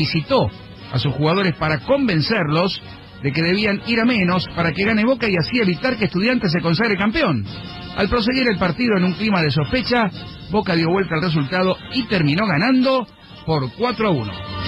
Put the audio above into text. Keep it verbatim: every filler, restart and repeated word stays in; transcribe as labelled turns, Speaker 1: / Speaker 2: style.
Speaker 1: Visitó a sus jugadores para convencerlos de que debían ir a menos para que gane Boca y así evitar que Estudiantes se consagre campeón. Al proseguir el partido en un clima de sospecha, Boca dio vuelta al resultado y terminó ganando por cuatro a uno.